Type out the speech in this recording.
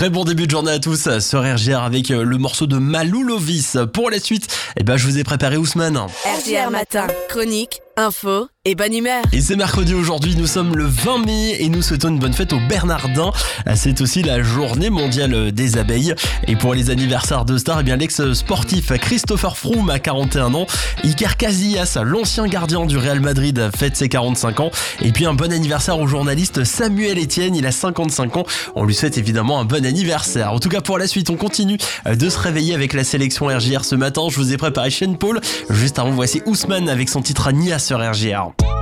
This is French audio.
Très bon début de journée à tous sur RJR avec le morceau de Malou Lovis. Pour la suite, je vous ai préparé Ousmane. RJR Matin, chronique, info et bonne humeur. Et c'est mercredi aujourd'hui, nous sommes le 20 mai et nous souhaitons une bonne fête aux Bernardins. C'est aussi la journée mondiale des abeilles. Et pour les anniversaires de stars, l'ex-sportif Christopher Froome a 41 ans. Iker Casillas, l'ancien gardien du Real Madrid, fête ses 45 ans. Et puis un bon anniversaire au journaliste Samuel Etienne, il a 55 ans. On lui souhaite évidemment un bon anniversaire. En tout cas pour la suite, on continue de se réveiller avec la sélection RJR ce matin. Je vous ai préparé Sean Paul. Juste avant, voici Ousmane avec son titre Nia sur RJR.